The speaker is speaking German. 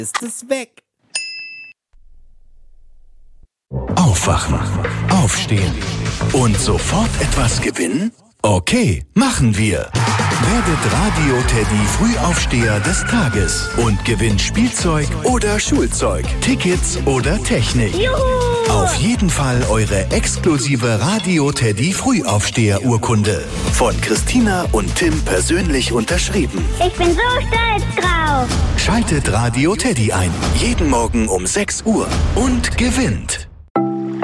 ist es weg. Aufwachen, aufstehen und sofort etwas gewinnen? Okay, machen wir. Werdet Radio-Teddy Frühaufsteher des Tages und gewinnt Spielzeug oder Schulzeug, Tickets oder Technik. Juhu! Auf jeden Fall eure exklusive Radio-Teddy Frühaufsteher-Urkunde. Von Christina und Tim persönlich unterschrieben. Ich bin so stolz drauf. Schaltet Radio-Teddy ein. Jeden Morgen um 6 Uhr und gewinnt.